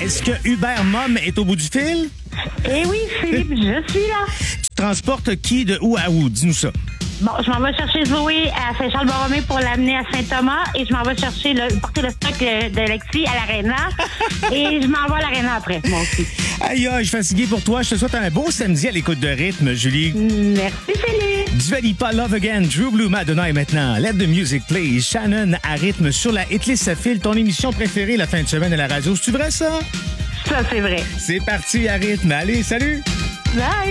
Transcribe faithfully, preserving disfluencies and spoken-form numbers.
Est-ce que Hubert Mom est au bout du fil? Eh oui, Philippe, je suis là. Tu transportes qui de où à où? Dis-nous ça. Bon, je m'en vais chercher Zoé à Saint-Charles-Borromée pour l'amener à Saint-Thomas et je m'en vais chercher le, porter le stock de, de Lexi à l'Arena et je m'en vais à l'Arena après, moi aussi. Aïe, aïe, je suis fatigué pour toi. Je te souhaite un beau samedi à l'écoute de rythme, Julie. Merci, Philippe. Dua Lipa, Love Again, Drew Blue, Madonna et maintenant Let the Music Play. Shannon à rythme sur la hitlist, ça file ton émission préférée la fin de semaine à la radio. C'est-tu vrai, ça? Ça, c'est vrai. C'est parti à rythme. Allez, salut! Bye!